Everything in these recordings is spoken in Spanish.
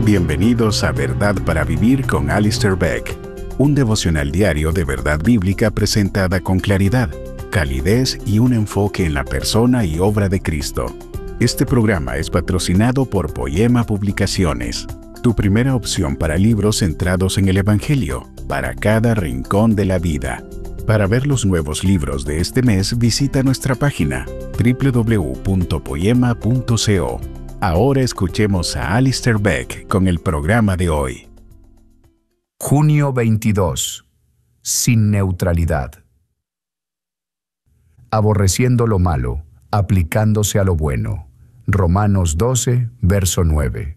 Bienvenidos a Verdad para Vivir con Alistair Begg, un devocional diario de verdad bíblica presentada con claridad, calidez y un enfoque en la persona y obra de Cristo. Este programa es patrocinado por Poema Publicaciones, tu primera opción para libros centrados en el Evangelio, para cada rincón de la vida. Para ver los nuevos libros de este mes, visita nuestra página www.poema.co. Ahora escuchemos a Alistair Begg con el programa de hoy. Junio 22. Sin neutralidad. Aborreciendo lo malo, aplicándose a lo bueno. Romanos 12, verso 9.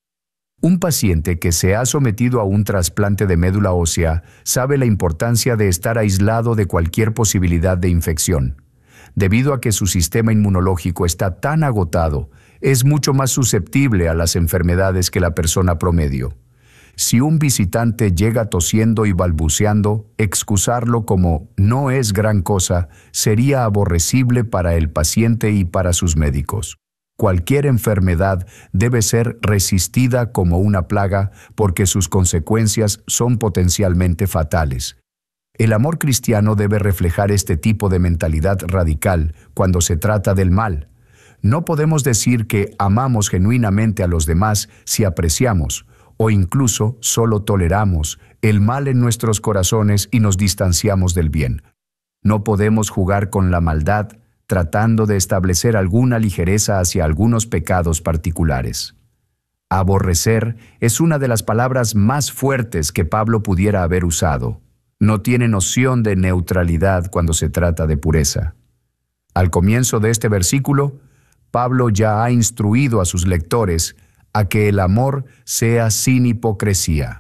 Un paciente que se ha sometido a un trasplante de médula ósea sabe la importancia de estar aislado de cualquier posibilidad de infección. Debido a que su sistema inmunológico está tan agotado, es mucho más susceptible a las enfermedades que la persona promedio. Si un visitante llega tosiendo y balbuceando, excusarlo como no es gran cosa sería aborrecible para el paciente y para sus médicos. Cualquier enfermedad debe ser resistida como una plaga porque sus consecuencias son potencialmente fatales. El amor cristiano debe reflejar este tipo de mentalidad radical cuando se trata del mal. No podemos decir que amamos genuinamente a los demás si apreciamos o incluso solo toleramos el mal en nuestros corazones y nos distanciamos del bien. No podemos jugar con la maldad tratando de establecer alguna ligereza hacia algunos pecados particulares. Aborrecer es una de las palabras más fuertes que Pablo pudiera haber usado. No tiene noción de neutralidad cuando se trata de pureza. Al comienzo de este versículo, Pablo ya ha instruido a sus lectores a que el amor sea sin hipocresía.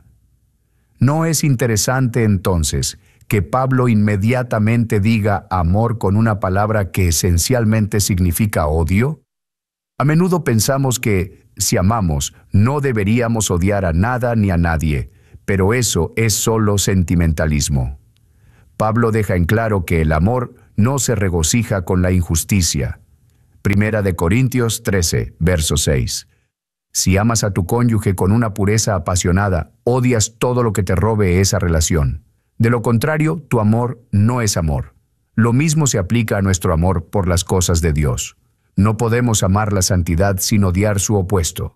¿No es interesante entonces que Pablo inmediatamente diga amor con una palabra que esencialmente significa odio? A menudo pensamos que, si amamos, no deberíamos odiar a nada ni a nadie, pero eso es solo sentimentalismo. Pablo deja en claro que el amor no se regocija con la injusticia. Primera de Corintios 13, verso 6. Si amas a tu cónyuge con una pureza apasionada, odias todo lo que te robe esa relación. De lo contrario, tu amor no es amor. Lo mismo se aplica a nuestro amor por las cosas de Dios. No podemos amar la santidad sin odiar su opuesto.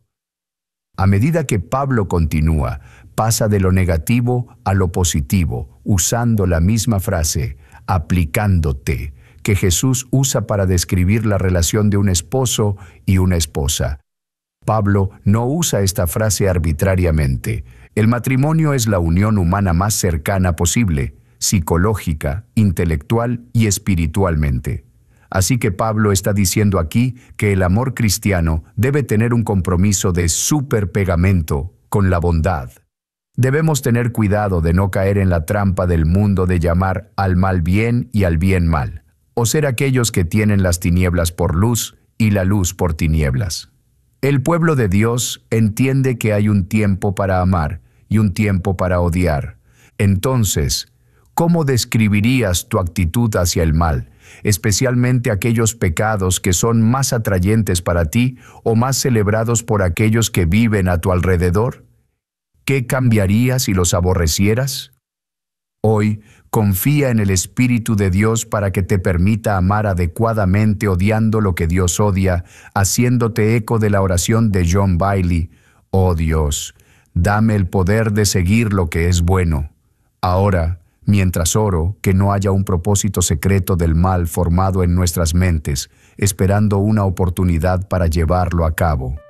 A medida que Pablo continúa, pasa de lo negativo a lo positivo, usando la misma frase, aplicándote, que Jesús usa para describir la relación de un esposo y una esposa. Pablo no usa esta frase arbitrariamente. El matrimonio es la unión humana más cercana posible, psicológica, intelectual y espiritualmente. Así que Pablo está diciendo aquí que el amor cristiano debe tener un compromiso de superpegamento con la bondad. Debemos tener cuidado de no caer en la trampa del mundo de llamar al mal bien y al bien mal, o ser aquellos que tienen las tinieblas por luz y la luz por tinieblas. El pueblo de Dios entiende que hay un tiempo para amar y un tiempo para odiar. Entonces, ¿cómo describirías tu actitud hacia el mal, especialmente aquellos pecados que son más atrayentes para ti o más celebrados por aquellos que viven a tu alrededor? ¿Qué cambiaría si los aborrecieras? Hoy, confía en el Espíritu de Dios para que te permita amar adecuadamente odiando lo que Dios odia, haciéndote eco de la oración de John Bailey. Oh Dios, dame el poder de seguir lo que es bueno. Ahora, mientras oro, que no haya un propósito secreto del mal formado en nuestras mentes, esperando una oportunidad para llevarlo a cabo.